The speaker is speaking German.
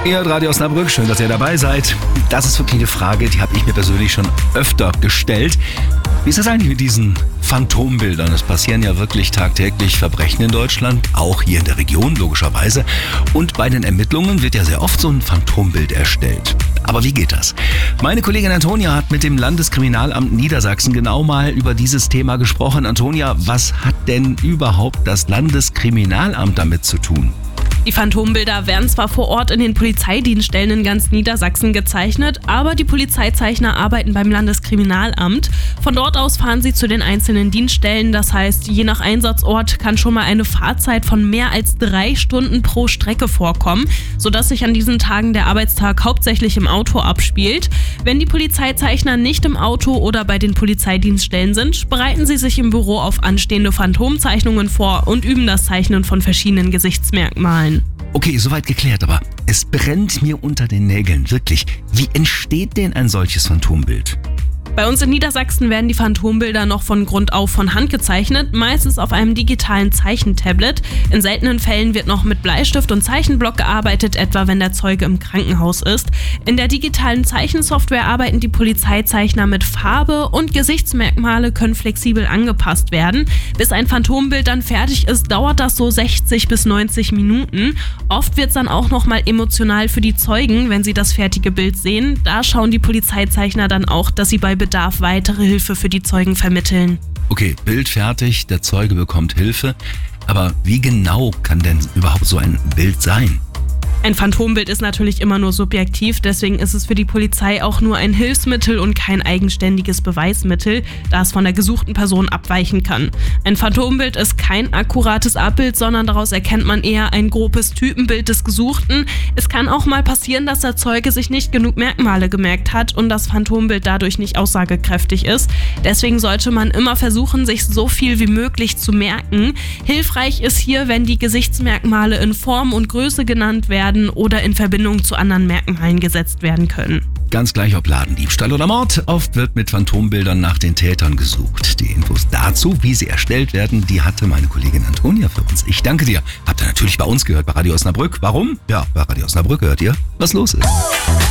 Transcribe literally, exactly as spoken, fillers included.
Ihr hört Radio Osnabrück, schön, dass ihr dabei seid. Das ist wirklich eine Frage, die habe ich mir persönlich schon öfter gestellt. Wie ist das eigentlich mit diesen Phantombildern? Es passieren ja wirklich tagtäglich Verbrechen in Deutschland, auch hier in der Region logischerweise. Und bei den Ermittlungen wird ja sehr oft so ein Phantombild erstellt. Aber wie geht das? Meine Kollegin Antonia hat mit dem Landeskriminalamt Niedersachsen genau mal über dieses Thema gesprochen. Antonia, was hat denn überhaupt das Landeskriminalamt damit zu tun? Die Phantombilder werden zwar vor Ort in den Polizeidienststellen in ganz Niedersachsen gezeichnet, aber die Polizeizeichner arbeiten beim Landeskriminalamt. Von dort aus fahren sie zu den einzelnen Dienststellen. Das heißt, je nach Einsatzort kann schon mal eine Fahrzeit von mehr als drei Stunden pro Strecke vorkommen, sodass sich an diesen Tagen der Arbeitstag hauptsächlich im Auto abspielt. Wenn die Polizeizeichner nicht im Auto oder bei den Polizeidienststellen sind, bereiten sie sich im Büro auf anstehende Phantomzeichnungen vor und üben das Zeichnen von verschiedenen Gesichtsmerkmalen. Okay, soweit geklärt, aber es brennt mir unter den Nägeln, wirklich. Wie entsteht denn ein solches Phantombild? Bei uns in Niedersachsen werden die Phantombilder noch von Grund auf von Hand gezeichnet, meistens auf einem digitalen Zeichentablet. In seltenen Fällen wird noch mit Bleistift und Zeichenblock gearbeitet, etwa wenn der Zeuge im Krankenhaus ist. In der digitalen Zeichensoftware arbeiten die Polizeizeichner mit Farbe und Gesichtsmerkmale können flexibel angepasst werden. Bis ein Phantombild dann fertig ist, dauert das so sechzig bis neunzig Minuten. Oft wird es dann auch noch mal emotional für die Zeugen, wenn sie das fertige Bild sehen. Da schauen die Polizeizeichner dann auch, dass sie bei Bedarf weitere Hilfe für die Zeugen vermitteln. Okay, Bild fertig, der Zeuge bekommt Hilfe. Aber wie genau kann denn überhaupt so ein Bild sein? Ein Phantombild ist natürlich immer nur subjektiv, deswegen ist es für die Polizei auch nur ein Hilfsmittel und kein eigenständiges Beweismittel, da es von der gesuchten Person abweichen kann. Ein Phantombild ist kein akkurates Abbild, sondern daraus erkennt man eher ein grobes Typenbild des Gesuchten. Es kann auch mal passieren, dass der Zeuge sich nicht genug Merkmale gemerkt hat und das Phantombild dadurch nicht aussagekräftig ist. Deswegen sollte man immer versuchen, sich so viel wie möglich zu merken. Hilfreich ist hier, wenn die Gesichtsmerkmale in Form und Größe genannt werden oder in Verbindung zu anderen Merkmalen gesetzt werden können. Ganz gleich ob Ladendiebstahl oder Mord, oft wird mit Phantombildern nach den Tätern gesucht. Die Infos dazu, wie sie erstellt werden, die hatte meine Kollegin Antonia für uns. Ich danke dir. Habt ihr natürlich bei uns gehört, bei Radio Osnabrück. Warum? Ja, bei Radio Osnabrück hört ihr, was los ist.